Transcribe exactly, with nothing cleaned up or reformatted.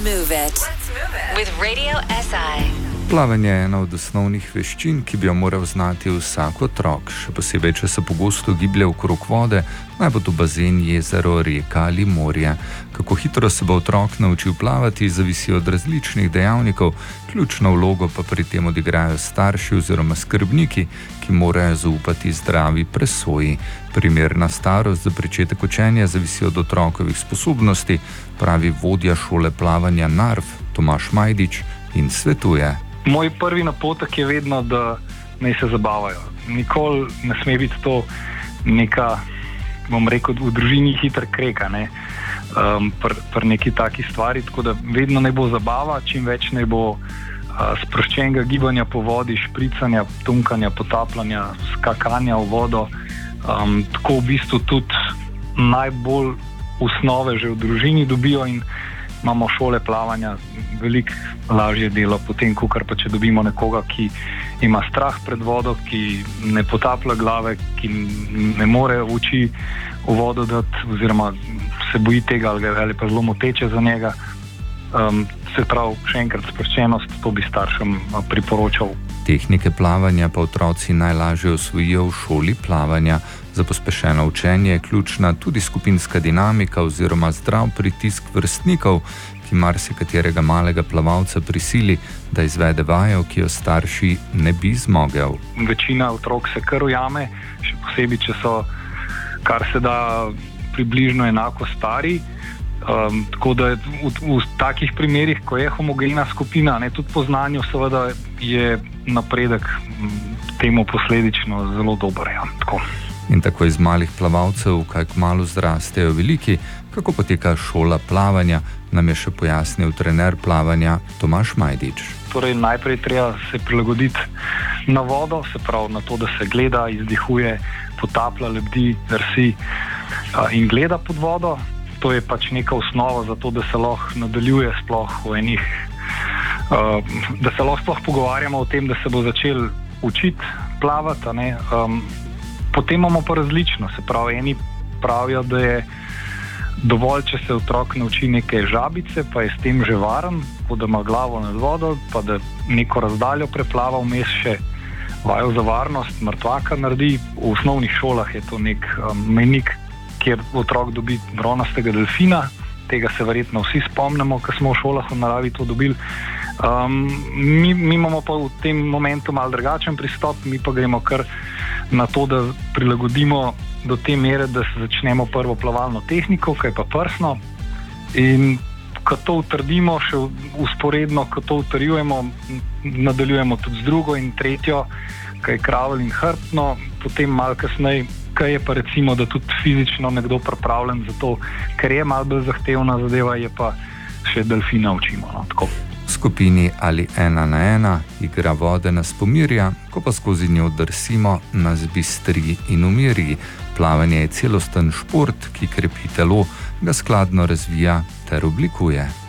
move it. Let's move it. With Radio S I. Plavanje je ena od osnovnih veščin, ki bi jo moral znati vsak otrok, še posebej, če se pogosto giblje okrog vode, naj bo to bazen, jezero, reka ali morje. Kako hitro se bo otrok naučil plavati, zavisi od različnih dejavnikov, ključno vlogo pa pri tem odigrajo starši oziroma skrbniki, ki morajo zaupati zdravi presoji. Primerna starost za pričetek učenja zavisi od otrokovih sposobnosti, pravi vodja šole plavanja Narv Tomaž Majdič in svetuje. Moj prvi napotek je vedno, da naj se zabavajo. Nikoli ne sme biti to neka, bom rekel, v družini hiter kreka, ne, um, pri pr neki taki stvari, tako da vedno naj bo zabava, čim več naj bo uh, sproščenega gibanja po vodi, špricanja, tunkanja, potapljanja, skakanja v vodo. Um, tako v bistvu tudi najbolj osnove že v družini dobijo in imamo šole plavanja veliko lažje delo, potem, kakor pa če dobimo nekoga, ki ima strah pred vodo, ki ne potaplja glave, ki ne more oči v vodo dati, oziroma se boji tega ali, ali pa zelo moteče za njega. Um, se pravi, še enkrat sproščenost, to bi staršem priporočal. Tehnike plavanja pa otroci najlažje osvojijo v šoli plavanja. Za pospešeno učenje je ključna tudi skupinska dinamika oziroma zdrav pritisk vrstnikov, ki marsikaterega malega plavalca prisili, da izvede vajo, ki jo starši ne bi zmogel. Večina otrok se kar ujame, še posebej, če so kar se da približno enako stari. Um, tako da v, v takih primerih, ko je homogena skupina, ne, tudi po znanju, seveda je napredek m, temu posledično zelo dober. Ja, tako. In tako iz malih plavalcev, kaj kmalu zrastejo veliki, kako poteka šola plavanja, nam je še pojasnil trener plavanja Tomaž Majdič. Torej, najprej treba se prilagoditi na vodo, se pravi na to, da se gleda, izdihuje, potaplja, lebdi, drsi uh, in gleda pod vodo. To je pač neka osnova za to, da se lahko nadaljuje sploh v enih, uh, da se lahko sploh pogovarjamo o tem, da se bo začel učiti plavati. A ne? Um, potem imamo pa različno, se pravi, eni pravijo, da je dovolj, če se otrok nauči neke žabice, pa je s tem že varen, da ima glavo nad vodo, pa da neko razdaljo preplava, vmes še vajo za varnost, mrtvaka naredi. V osnovnih šolah je to nek um, mejnik, kjer otrok dobi bronastega delfina, tega se verjetno vsi spomnimo, ko smo v šolah v naravi to dobili. Um, mi, mi imamo pa v tem momentu malo drugačen pristop, mi pa gremo kar na to, da prilagodimo do te mere, da se začnemo prvo plavalno tehniko, kaj pa prsno, in ko to utrdimo, še usporedno, ko to utrjujemo, nadaljujemo tudi z drugo in tretjo, kaj je kravl in hrbtno, potem malo kasneje, kaj je pa recimo, da tudi fizično nekdo pripravljen za to, ker je malo bolj zahtevna zadeva, je pa še delfina učimo. No, tako. V skupini ali ena na ena igra vode nas pomirja, ko pa skozi njo drsimo, nas bistri in umiri. Plavanje je celosten šport, ki krepi telo, ga skladno razvija ter oblikuje.